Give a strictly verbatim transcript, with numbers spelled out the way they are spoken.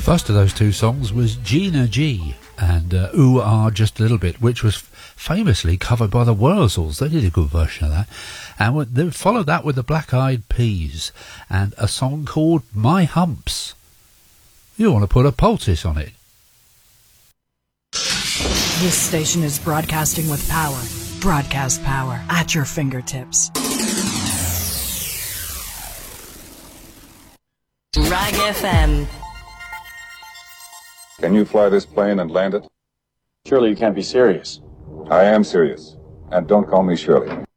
First of those two songs was Gina G and uh, Ooh Ah Just a Little Bit, which was famously covered by the Wurzels. They did a good version of that. And they followed that with the Black Eyed Peas and a song called My Humps. You want to put a poultice on it. This station is broadcasting with power. Broadcast power at your fingertips. Rag F M. Can you fly this plane and land it? Surely you can't be serious. I am serious. And don't call me Shirley.